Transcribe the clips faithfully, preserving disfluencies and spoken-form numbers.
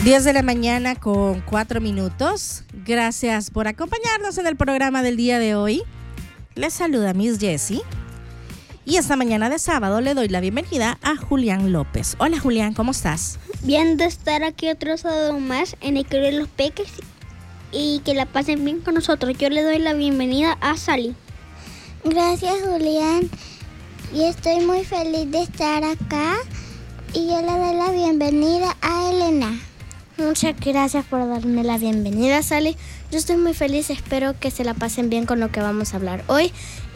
diez de la mañana con cuatro minutos. Gracias por acompañarnos en el programa del día de hoy. Les saluda Miss Jessie. Y esta mañana de sábado le doy la bienvenida a Julián López. Hola Julián, ¿cómo estás? Bien de estar aquí otro sábado más en el Club de los Peques y que la pasen bien con nosotros. Yo le doy la bienvenida a Sally. Gracias Julián y estoy muy feliz de estar acá y yo le doy la bienvenida a Elena. Muchas gracias por darme la bienvenida, Sally. Yo estoy muy feliz, espero que se la pasen bien con lo que vamos a hablar hoy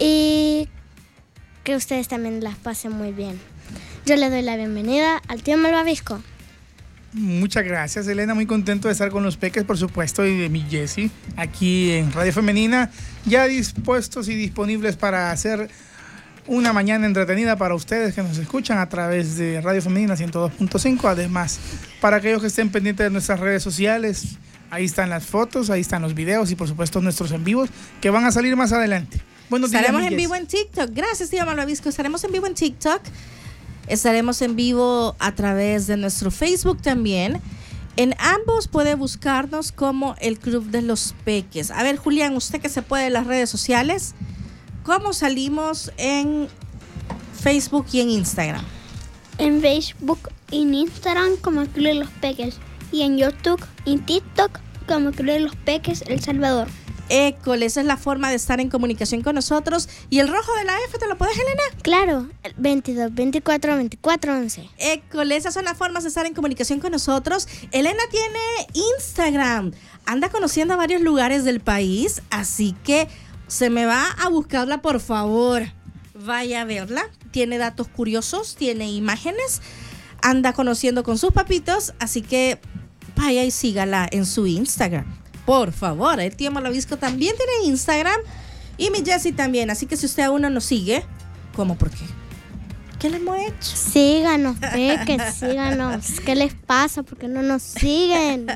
y que ustedes también las pasen muy bien. Yo le doy la bienvenida al tío Malvavisco. Muchas gracias, Elena. Muy contento de estar con los Peques, por supuesto, y de mi Jessie, aquí en Radio Femenina, ya dispuestos y disponibles para hacer una mañana entretenida para ustedes que nos escuchan a través de Radio Femenina ciento dos punto cinco. Además, para aquellos que estén pendientes de nuestras redes sociales, ahí están las fotos, ahí están los videos y, por supuesto, nuestros en vivos que van a salir más adelante. Buenos días, Estaremos en Jessie. vivo en TikTok. Gracias, tío Malvavisco. Estaremos en vivo en TikTok. Estaremos en vivo a través de nuestro Facebook también. En ambos puede buscarnos como el Club de los Peques. A ver, Julián, usted que se puede en las redes sociales, ¿cómo salimos en Facebook y en Instagram? En Facebook y en Instagram como el Club de los Peques y en YouTube y en TikTok como el Club de los Peques El Salvador. École, esa es la forma de estar en comunicación con nosotros. ¿Y el rojo de la F te lo puedes, Elena? Claro, veintidós, veinticuatro, veinticuatro, once. École, esas son las formas de estar en comunicación con nosotros. Elena tiene Instagram, anda conociendo a varios lugares del país, así que se me va a buscarla, por favor. Vaya a verla, tiene datos curiosos, tiene imágenes, anda conociendo con sus papitos, así que vaya y sígala en su Instagram. Por favor, el tío Malvavisco también tiene Instagram y mi Jessie también. Así que si usted aún no nos sigue, ¿cómo? ¿Por qué? ¿Qué le hemos hecho? Síganos, Peques, síganos. ¿Qué les pasa? ¿Por qué no nos siguen?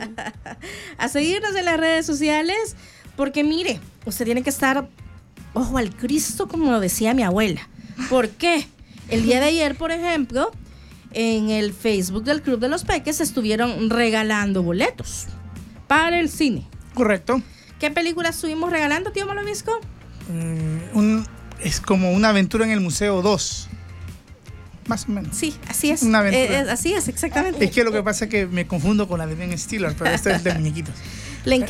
A seguirnos en las redes sociales, porque mire, usted tiene que estar ojo al Cristo, como lo decía mi abuela. ¿Por qué? El día de ayer, por ejemplo, en el Facebook del Club de los Peques estuvieron regalando boletos para el cine. Correcto. ¿Qué películas estuvimos regalando, tío Malvavisco? Mm, un, es como una aventura en el Museo dos. Más o menos. Sí, así es. Una aventura. Eh, eh, así es, exactamente. Es que lo que pasa es que me confundo con la de Ben Stiller, pero esta es de muñequitos. Le